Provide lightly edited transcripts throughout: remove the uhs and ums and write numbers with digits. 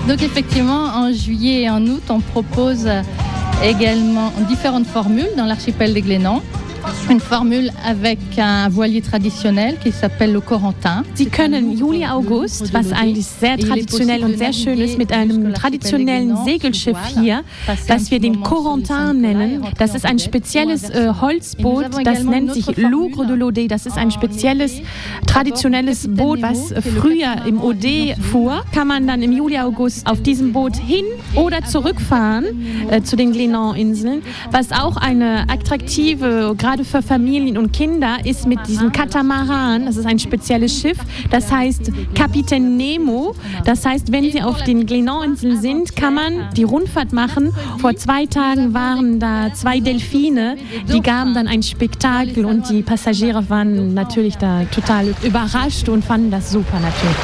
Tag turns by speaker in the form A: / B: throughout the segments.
A: Donc effectivement, en juillet et en août, on propose également différentes formules dans l'archipel des Glénans. Une Formel avec un voilier traditionnel qui s'appelle le Corentin.
B: Sie können Juli, August, was eigentlich sehr traditionell und sehr schön ist, mit einem traditionellen Segelschiff hier, das wir den Corentin nennen. Das ist ein spezielles Holzboot, das nennt sich Lougre de l'Audet. Das ist ein spezielles, traditionelles Boot, was früher im Audet fuhr. Kann man dann im Juli, August auf diesem Boot hin oder zurückfahren zu den Glénan-Inseln, was auch eine attraktive, gerade für Familien und Kinder, ist mit diesem Katamaran. Das ist ein spezielles Schiff, das heißt Kapitän Nemo. Das heißt, wenn Sie auf den Glénan-Inseln sind, kann man die Rundfahrt machen. Vor 2 Tagen waren da 2 Delfine, die gaben dann ein Spektakel und die Passagiere waren natürlich da total überrascht und fanden das super natürlich.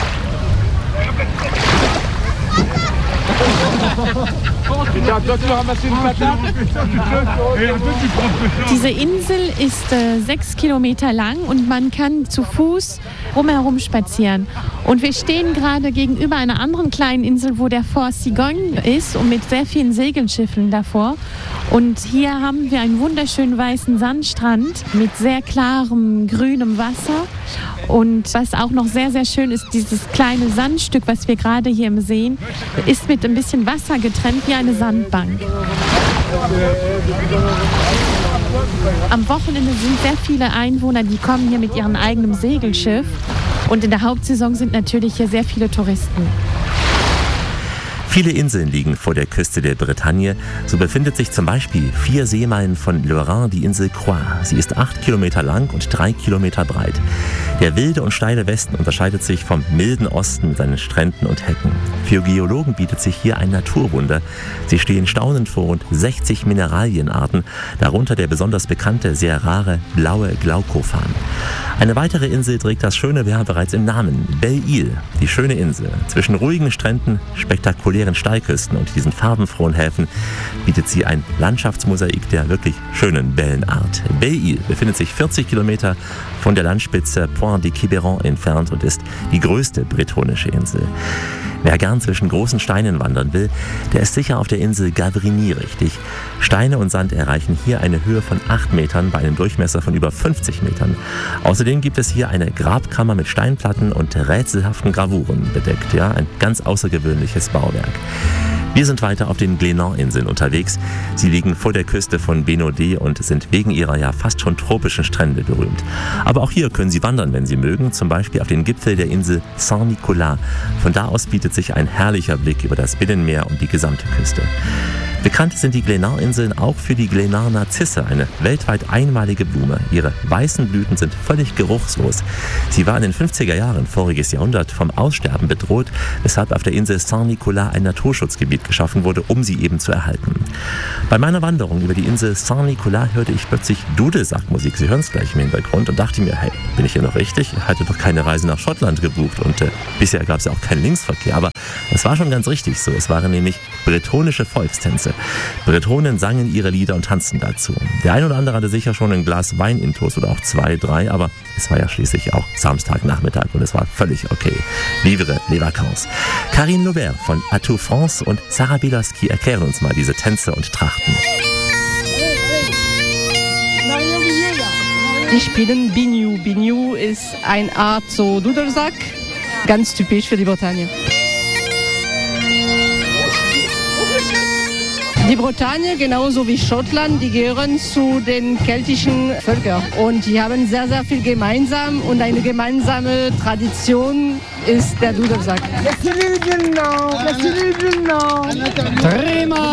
B: Diese Insel ist 6 Kilometer lang und man kann zu Fuß rumherum spazieren. Und wir stehen gerade gegenüber einer anderen kleinen Insel, wo der Fort Cigogne ist und mit sehr vielen Segelschiffen davor. Und hier haben wir einen wunderschönen weißen Sandstrand mit sehr klarem grünem Wasser. Und was auch noch sehr, sehr schön ist, dieses kleine Sandstück, was wir gerade hier sehen, ist mit ein bisschen Wasser getrennt wie eine Sandbank. Am Wochenende sind sehr viele Einwohner, die kommen hier mit ihrem eigenen Segelschiff. Und in der Hauptsaison sind natürlich hier sehr viele Touristen.
C: Viele Inseln liegen vor der Küste der Bretagne. So befindet sich zum Beispiel 4 Seemeilen von Lorrain die Insel Croix. Sie ist 8 Kilometer lang und 3 Kilometer breit. Der wilde und steile Westen unterscheidet sich vom milden Osten mit seinen Stränden und Hecken. Für Geologen bietet sich hier ein Naturwunder. Sie stehen staunend vor rund 60 Mineralienarten, darunter der besonders bekannte, sehr rare blaue Glaukophan. Eine weitere Insel trägt das schöne Verb bereits im Namen, Belle-Île, die schöne Insel. Zwischen ruhigen Stränden, spektakulären Steilküsten und diesen farbenfrohen Häfen bietet sie ein Landschaftsmosaik der wirklich schönen Wellenart. Belle-Île befindet sich 40 Kilometer von der Landspitze Pointe de Quiberon entfernt und ist die größte bretonische Insel. Wer gern zwischen großen Steinen wandern will, der ist sicher auf der Insel Gavrigny richtig. Steine und Sand erreichen hier eine Höhe von 8 Metern bei einem Durchmesser von über 50 Metern. Außerdem gibt es hier eine Grabkammer mit Steinplatten und rätselhaften Gravuren bedeckt. Ja, ein ganz außergewöhnliches Bauwerk. Wir sind weiter auf den Glénan-Inseln unterwegs. Sie liegen vor der Küste von Bénodet und sind wegen ihrer ja fast schon tropischen Strände berühmt. Aber auch hier können Sie wandern, wenn Sie mögen, zum Beispiel auf den Gipfel der Insel Saint-Nicolas. Von da aus bietet sich ein herrlicher Blick über das Binnenmeer und die gesamte Küste. Bekannt sind die Glénan-Inseln auch für die Glénan-Narzisse, eine weltweit einmalige Blume. Ihre weißen Blüten sind völlig geruchslos. Sie war in den 50er Jahren voriges Jahrhundert vom Aussterben bedroht, weshalb auf der Insel Saint-Nicolas ein Naturschutzgebiet geschaffen wurde, um sie eben zu erhalten. Bei meiner Wanderung über die Insel Saint-Nicolas hörte ich plötzlich Dudelsackmusik, Sie hören es gleich im Hintergrund, und dachte mir, hey, bin ich hier noch richtig? Ich hatte doch keine Reise nach Schottland gebucht und bisher gab es ja auch keinen Linksverkehr, aber das war schon ganz richtig so. Es waren nämlich bretonische Volkstänze. Bretonen sangen ihre Lieder und tanzten dazu. Der ein oder andere hatte sicher schon ein Glas Wein intus oder auch 2, 3, aber es war ja schließlich auch Samstagnachmittag und es war völlig okay. Vivre les vacances. Karine Laubert von Atout France und Sarah Bielawski erklären uns mal diese Tänze und Trachten.
D: Die spielen Biniou. Biniou ist eine Art so Dudelsack, ganz typisch für die Bretagne. Die Bretagne, genauso wie Schottland, die gehören zu den keltischen Völkern. Und die haben sehr, sehr viel gemeinsam. Und eine gemeinsame Tradition ist der Dudelsack.